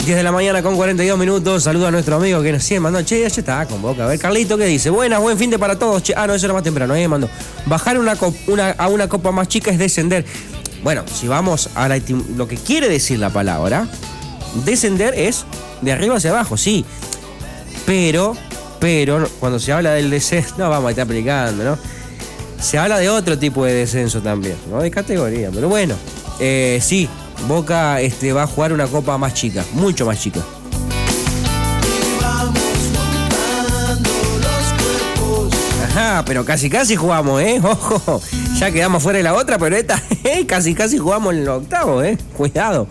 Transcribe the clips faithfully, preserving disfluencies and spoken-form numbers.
diez de la mañana con cuarenta y dos minutos. Saludo a nuestro amigo que nos sigue mandando. Che, ya está con Boca. A ver, Carlito, ¿qué dice? Buenas, buen fin de para todos. Che, ah, no, eso era más temprano. Ahí me mandó. Bajar una, una, a una copa más chica es descender. Bueno, si vamos a la, lo que quiere decir la palabra, descender es de arriba hacia abajo, sí. Pero, pero, cuando se habla del descenso, no vamos a estar aplicando, ¿no? Se habla de otro tipo de descenso también, ¿no? De categoría. Pero bueno, eh, sí, Boca este, va a jugar una copa más chica, mucho más chica. Ajá, pero casi casi jugamos, ¿eh? Ojo, ya quedamos fuera de la otra, pero esta, eh, casi casi jugamos en el octavo, ¿eh? Cuidado.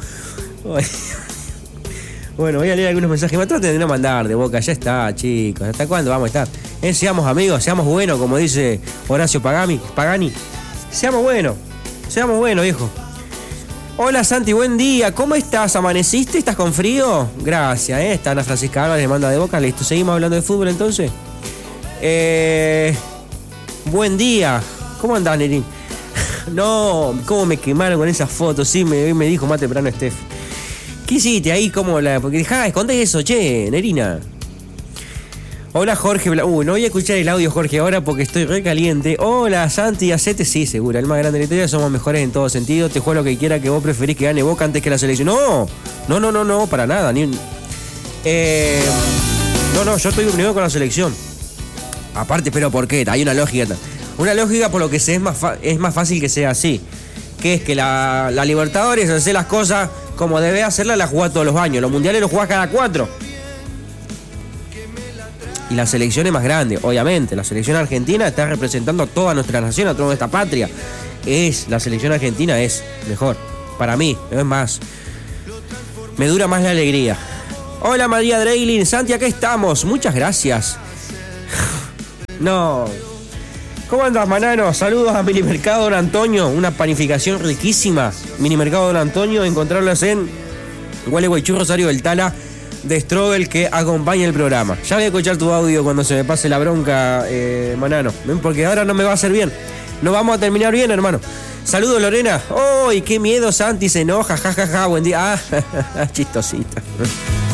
Bueno, voy a leer algunos mensajes. Me traten de no mandar de Boca, ya está, chicos. ¿Hasta cuándo vamos a estar? Eh, seamos amigos, seamos buenos, como dice Horacio Pagani. Pagani. Seamos buenos, seamos buenos, viejo. Hola Santi, buen día. ¿Cómo estás? ¿Amaneciste? ¿Estás con frío? Gracias, ¿eh? Está Ana Francisca Álvarez, manda de Boca. Listo, seguimos hablando de fútbol entonces. Eh, buen día. ¿Cómo andás, Nerín? No, cómo me quemaron con esas fotos. Sí, me, me dijo más temprano Steph. ¿Qué hiciste ahí? ¿Cómo la...? Porque dejá, escondés eso, che, Nerina. Hola, Jorge. Uy, no voy a escuchar el audio, Jorge, ahora porque estoy re caliente. Hola, Santi, hacete, sí, seguro. El más grande de la historia, somos mejores en todo sentido. Te juego lo que quiera, que vos preferís que gane Boca antes que la selección. No, no, no, no, no, para nada. Ni un... eh... No, no, yo estoy primero con la selección. Aparte, pero ¿por qué? Hay una lógica. Una lógica por lo que sé, es más, fa... es más fácil que sea así. Que es que la, la Libertadores hace las cosas como debe hacerla, la jugás todos los años. Los mundiales los jugás cada cuatro. Y la selección es más grande, obviamente. La selección argentina está representando a toda nuestra nación, a toda nuestra patria. Es, la selección argentina es mejor. Para mí, es más. Me dura más la alegría. Hola María Dreilin, Santi, acá estamos. Muchas gracias. No. ¿Cómo andas, Manano? Saludos a Minimercado Don Antonio, una panificación riquísima. Minimercado Don Antonio, encontrarlas en Gualeguaychú, Rosario del Tala, de Strobel, que acompaña el programa. Ya voy a escuchar tu audio cuando se me pase la bronca, eh, Manano, porque ahora no me va a hacer bien. No vamos a terminar bien, hermano. Saludos, Lorena. ¡Ay, qué miedo! Santi se enoja, jajaja, ja, ja. Buen día. Ah, chistosita.